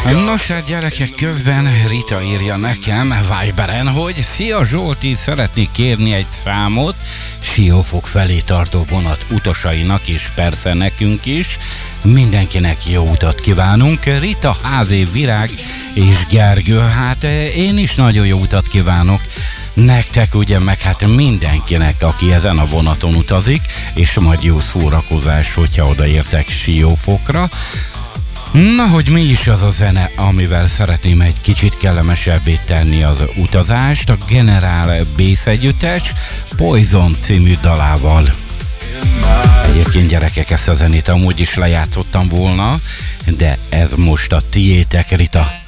Nos, hát gyerekek, közben Rita írja nekem Viberen, hogy szia Zsolti, szeretnék kérni egy számot Siófok felé tartó vonat utasainak, és persze nekünk is. Mindenkinek jó utat kívánunk. Rita, Házé, Virág és Gergő, hát én is nagyon jó utat kívánok nektek, ugye, meg hát mindenkinek, aki ezen a vonaton utazik, és majd jó szórakozás, hogyha odaértek Siófokra. Na, hogy mi is az a zene, amivel szeretném egy kicsit kellemesebbé tenni az utazást? A Generál Bass együttes Poison című dalával. Egyébként gyerekek, ezt a zenét amúgy is lejátszottam volna, de ez most a tiétek, Rita.